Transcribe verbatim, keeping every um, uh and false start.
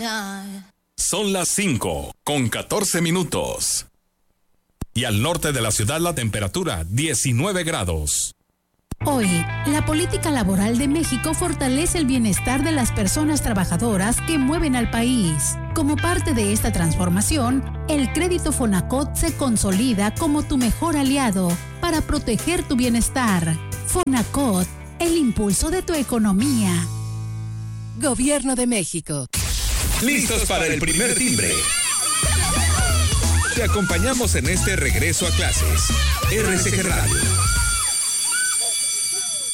Son las cinco con catorce minutos. Y al norte de la ciudad la temperatura diecinueve grados. Hoy, la política laboral de México fortalece el bienestar de las personas trabajadoras que mueven al país. Como parte de esta transformación, el crédito Fonacot se consolida como tu mejor aliado para proteger tu bienestar. Fonacot, el impulso de tu economía. Gobierno de México. ¿Listos para el primer timbre? Te acompañamos en este regreso a clases. R C G Radio.